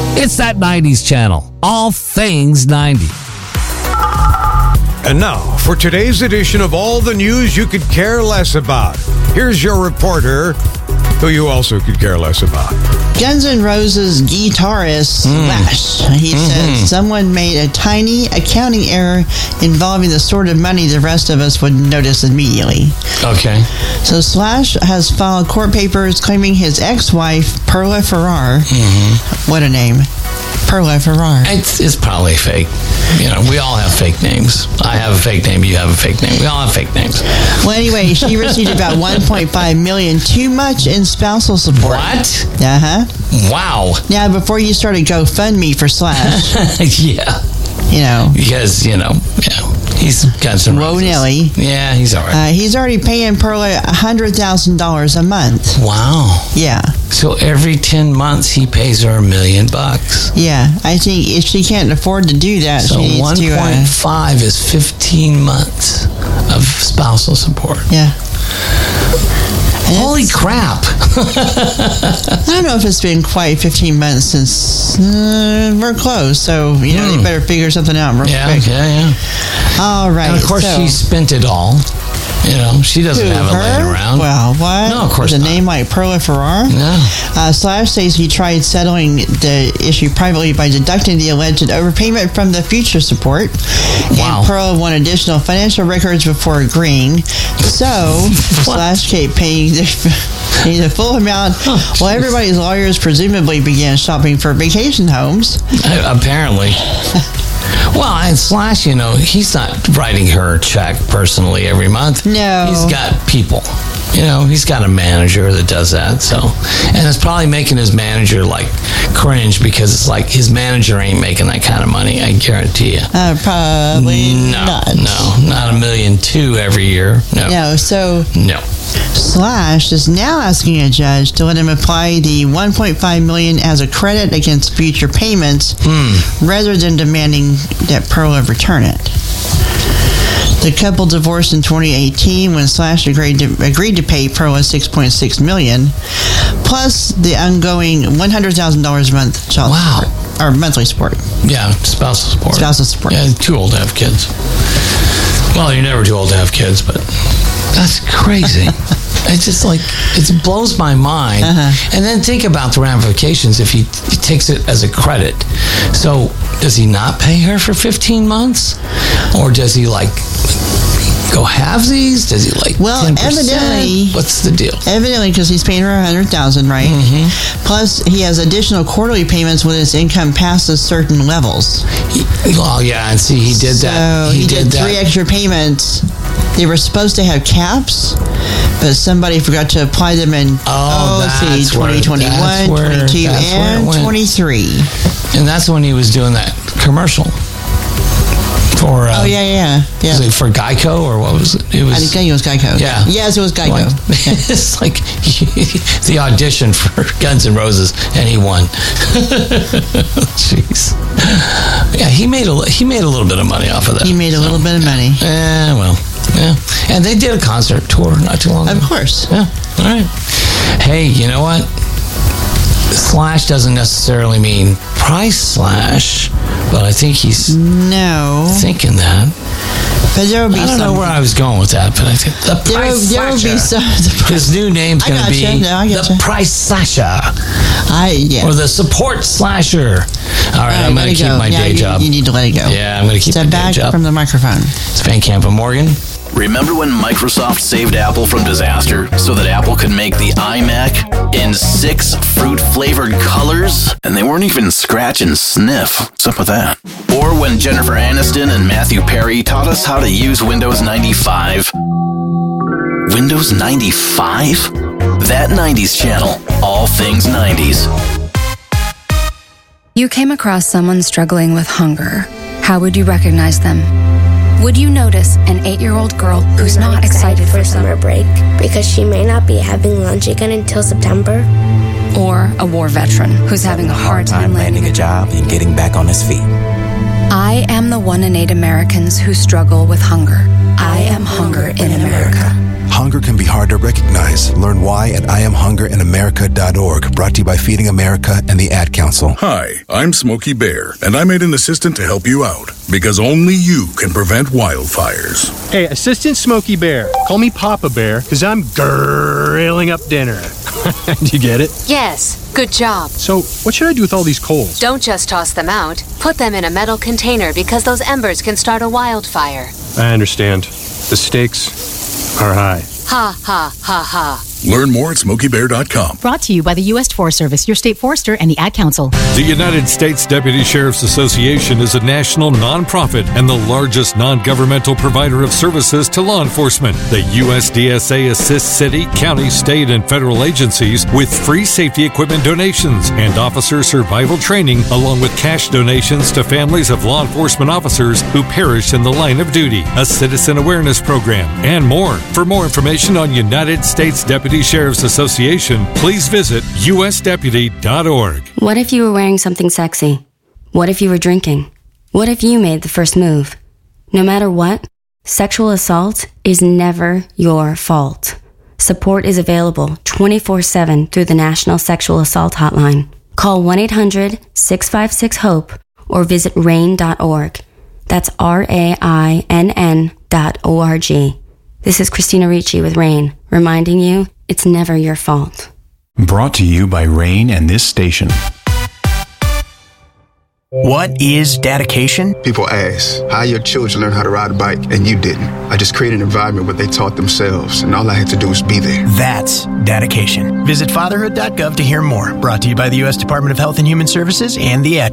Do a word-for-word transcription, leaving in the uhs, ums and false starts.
It's that nineties channel. All things ninety. And now, for today's edition of all the news you could care less about, here's your reporter, who you also could care less about. Guns N' Roses guitarist Mm. Slash. He Mm-hmm. says someone made a tiny accounting error involving the sort of money the rest of us would notice immediately. Okay. So Slash has filed court papers claiming his ex-wife, Perla Ferrar, Mm-hmm. what a name, Perla Ferrar. It's, it's probably fake. You know, we all have fake names. I have a fake name. You have a fake name. We all have fake names. Well, anyway, she received about one point five million dollars too much in spousal support. What? Uh-huh. Wow. Now, before you started GoFundMe for Slash, Yeah. you know, Because, you know, yeah, he's got some Whoa, roses. Nelly. Yeah, he's all right. Uh, he's already paying Perla one hundred thousand dollars a month. Wow. Yeah. So every ten months he pays her a million bucks. Yeah. I think if she can't afford to do that, So she needs one to... point Uh, five is fifteen months of spousal support. yeah. And Holy it's- crap. I don't know if it's been quite fifteen months since uh, we're close, so, you know, Hmm. they better figure something out real Yeah, quick. yeah, yeah. All right. And of course so, she spent it all. You know, she doesn't who, have it her? laying around. Well, what? No, of course With a not. name like Perla Ferrar? No. Uh, Slash says he tried settling the issue privately by deducting the alleged overpayment from the future support. Wow. And Perla won additional financial records before agreeing. So, Slash kept paying the, paying the full amount while everybody's lawyers presumably began shopping for vacation homes. Uh, Apparently. Well, and Slash, you know, he's not writing her a check personally every month. No. He's got people. You know, he's got a manager that does that. So, and it's probably making his manager like cringe because it's like his manager ain't making that kind of money. I guarantee you. Uh, probably No, not. no, not a million two every year. No, No, so no. Slash is now asking a judge to let him apply the one point five million dollars as a credit against future payments rather than demanding that Perla return it. The couple divorced in twenty eighteen when Slash agreed to, agreed to pay Perla six point six million dollars plus the ongoing one hundred thousand dollars a month child Wow. support, or monthly support. Yeah, spousal support. Spousal support. Yeah, too old to have kids. Well, you're never too old to have kids, but that's crazy. It's just like, it blows my mind. Uh-huh. And then think about the ramifications if he, he takes it as a credit. So does he not pay her for fifteen months? Or does he like go halvesies? Does he like Well, ten percent? evidently- What's the deal? Evidently, because he's paying her one hundred thousand dollars, right? Mm-hmm. Plus, he has additional quarterly payments when his income passes certain levels. He, well, yeah, and see, he did that. So He, he, did, did, three that. extra payments. They were supposed to have caps, but somebody forgot to apply them in, Oh, let's see, that's where- twenty twenty-one, that's where- twenty-two, that's where it and went. twenty-three. And that's when he was doing that commercial for. Uh, Oh, yeah, yeah, yeah. Was it for Geico or what was it? It was. I think it was Geico. Yeah. Yes, it was Geico. Like, it's like the audition for Guns N' Roses, and he won. Jeez. Yeah, he made a he made a little bit of money off of that. He made a so, little bit of money. Yeah, well, yeah, and they did a concert tour not too long ago. Of course. Yeah. All right. Hey, you know what? Slash doesn't necessarily mean price slash, but I think he's No. thinking that. But there will be I don't some. know where I was going with that, but I think the There, price there will be slasher. some. His new name's I going to gotcha. be No, I the gotcha. price slasher I, yeah. or the support slasher. All right, I'm let going it to keep go. my Yeah, day you, job. You need to let it go. Yeah, I'm going to keep Step my back day job. from the microphone. It's Van Camp and Morgan. Remember when Microsoft saved Apple from disaster so that Apple could make the iMac in six fruit-flavored colors? And they weren't even scratch and sniff. What's up with that? Or when Jennifer Aniston and Matthew Perry taught us how to use Windows ninety-five. Windows ninety-five? That nineties channel. All things nineties. You came across someone struggling with hunger. How would you recognize them? Would you notice an eight-year-old girl who's I'm not excited for summer break because she may not be having lunch again until September? or a war veteran who's having a hard time landing a job and getting back on his feet? I am the one in eight Americans who struggle with hunger. I I Am Hunger in America. Hunger can be hard to recognize. Learn why at I am hunger in america dot org. Brought to you by Feeding America and the Ad Council. Hi, I'm Smokey Bear, and I made an assistant to help you out, because only you can prevent wildfires. Hey, Assistant Smokey Bear. Call me Papa Bear, because I'm grilling up dinner. Do you get it? Yes, good job. So, what should I do with all these coals? Don't just toss them out. Put them in a metal container because those embers can start a wildfire. I understand. The stakes are high. Ha, ha, ha, ha. Learn more at smokey bear dot com. Brought to you by the U S Forest Service, your state forester, and the Ad Council. The United States Deputy Sheriff's Association is a national nonprofit and the largest non-governmental provider of services to law enforcement. The U S D S A assists city, county, state, and federal agencies with free safety equipment donations and officer survival training, along with cash donations to families of law enforcement officers who perish in the line of duty, a citizen awareness program, and more. For more information on United States Deputy Sheriff's Association, please visit u s deputy dot org. What if you were wearing something sexy? What if you were drinking? What if you made the first move? No matter what, sexual assault is never your fault. Support is available twenty-four seven through the National Sexual Assault Hotline. Call one eight hundred six five six HOPE or visit rain dot org. That's R A I N N dot O R G. This is Christina Ricci with RAIN, reminding you it's never your fault. Brought to you by RAIN and this station. What is dedication? People ask, how your children learn how to ride a bike and you didn't? I just created an environment where they taught themselves, and all I had to do was be there. That's dedication. Visit fatherhood dot gov to hear more. Brought to you by the U S Department of Health and Human Services and the Ad